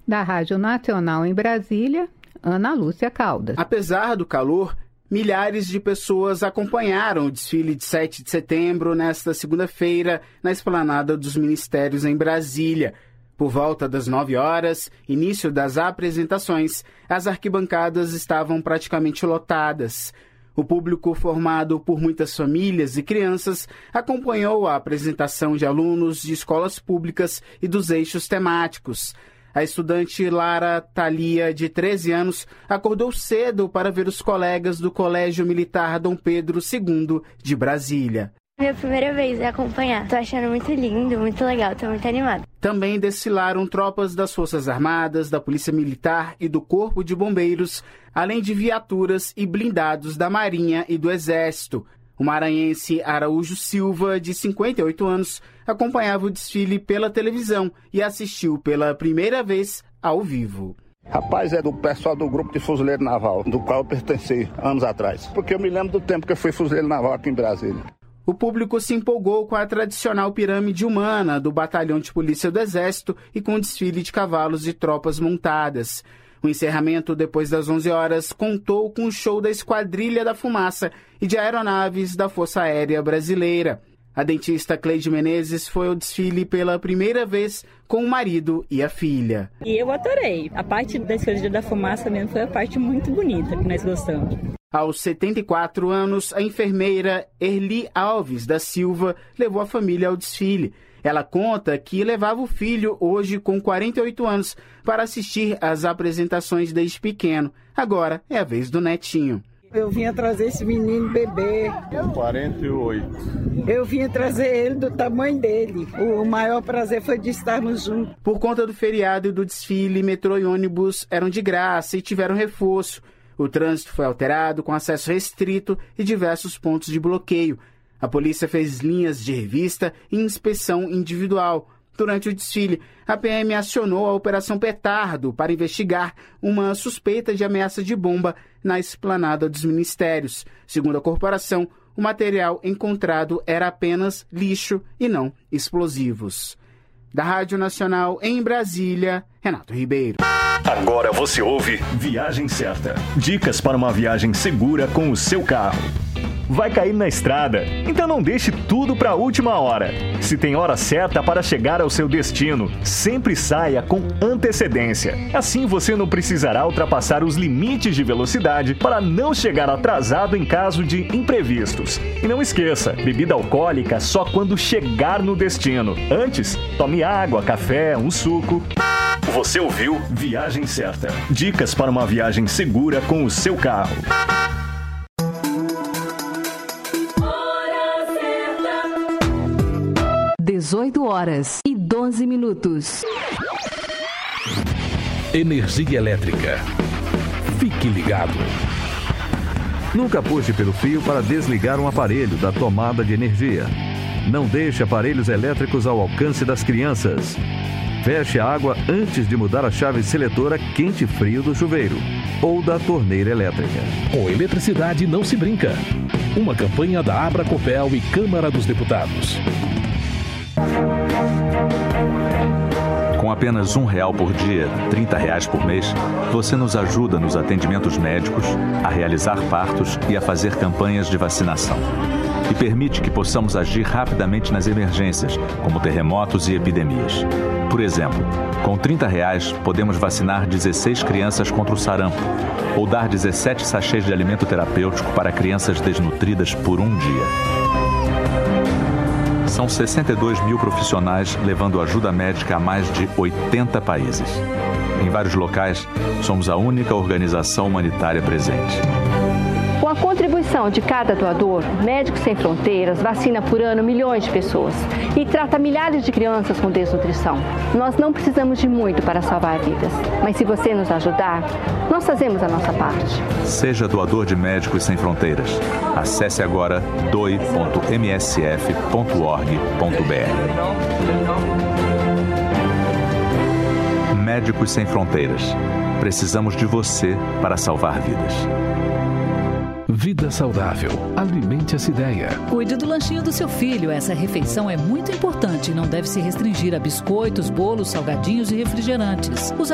Da Rádio Nacional em Brasília, Ana Lúcia Caldas. Apesar do calor, milhares de pessoas acompanharam o desfile de 7 de setembro nesta segunda-feira na Esplanada dos Ministérios em Brasília. Por volta das 9 horas, início das apresentações, as arquibancadas estavam praticamente lotadas. O público, formado por muitas famílias e crianças, acompanhou a apresentação de alunos de escolas públicas e dos eixos temáticos. A estudante Lara Thalia, de 13 anos, acordou cedo para ver os colegas do Colégio Militar Dom Pedro II de Brasília. Minha primeira vez é acompanhar. Tô achando muito lindo, muito legal, tô muito animada. Também desfilaram tropas das Forças Armadas, da Polícia Militar e do Corpo de Bombeiros, além de viaturas e blindados da Marinha e do Exército. O maranhense Araújo Silva, de 58 anos, acompanhava o desfile pela televisão e assistiu pela primeira vez ao vivo. Rapaz, é do pessoal do grupo de fuzileiro naval, do qual eu pertenci anos atrás. Porque eu me lembro do tempo que eu fui fuzileiro naval aqui em Brasília. O público se empolgou com a tradicional pirâmide humana do Batalhão de Polícia do Exército e com o desfile de cavalos e tropas montadas. O encerramento, depois das 11 horas, contou com o show da Esquadrilha da Fumaça e de aeronaves da Força Aérea Brasileira. A dentista Cleide Menezes foi ao desfile pela primeira vez com o marido e a filha. E eu adorei. A parte da Esquadrilha da Fumaça mesmo foi a parte muito bonita que nós gostamos. Aos 74 anos, a enfermeira Erli Alves da Silva levou a família ao desfile. Ela conta que levava o filho, hoje com 48 anos, para assistir às apresentações desde pequeno. Agora é a vez do netinho. Eu vinha trazer esse menino bebê. 48. Eu vinha trazer ele do tamanho dele. O maior prazer foi de estarmos juntos. Por conta do feriado e do desfile, metrô e ônibus eram de graça e tiveram reforço. O trânsito foi alterado, com acesso restrito e diversos pontos de bloqueio. A polícia fez linhas de revista e inspeção individual. Durante o desfile, a PM acionou a Operação Petardo para investigar uma suspeita de ameaça de bomba na Esplanada dos Ministérios. Segundo a corporação, o material encontrado era apenas lixo e não explosivos. Da Rádio Nacional em Brasília, Renato Ribeiro. Agora você ouve Viagem Certa. Dicas para uma viagem segura com o seu carro. Vai cair na estrada, então não deixe tudo para a última hora. Se tem hora certa para chegar ao seu destino, sempre saia com antecedência. Assim você não precisará ultrapassar os limites de velocidade para não chegar atrasado em caso de imprevistos. E não esqueça, bebida alcoólica só quando chegar no destino. Antes, tome água, café, um suco. Você ouviu Viagem Certa. Dicas para uma viagem segura com o seu carro. 18h12. Energia elétrica. Fique ligado. Nunca puxe pelo fio para desligar um aparelho da tomada de energia. Não deixe aparelhos elétricos ao alcance das crianças. Feche a água antes de mudar a chave seletora quente e frio do chuveiro ou da torneira elétrica. Com eletricidade não se brinca. Uma campanha da Abracopel e Câmara dos Deputados. Com apenas R$1 por dia, R$30 por mês, você nos ajuda nos atendimentos médicos, a realizar partos e a fazer campanhas de vacinação. E permite que possamos agir rapidamente nas emergências, como terremotos e epidemias. Por exemplo, com R$30 podemos vacinar 16 crianças contra o sarampo, ou dar 17 sachês de alimento terapêutico para crianças desnutridas por um dia. São 62 mil profissionais levando ajuda médica a mais de 80 países. Em vários locais, somos a única organização humanitária presente. Com a contribuição de cada doador, Médicos Sem Fronteiras vacina por ano milhões de pessoas e trata milhares de crianças com desnutrição. Nós não precisamos de muito para salvar vidas, mas se você nos ajudar, nós fazemos a nossa parte. Seja doador de Médicos Sem Fronteiras. Acesse agora doe.msf.org.br. Médicos Sem Fronteiras. Precisamos de você para salvar vidas. Vida saudável. Alimente essa ideia. Cuide do lanchinho do seu filho. Essa refeição é muito importante e não deve se restringir a biscoitos, bolos, salgadinhos e refrigerantes. Os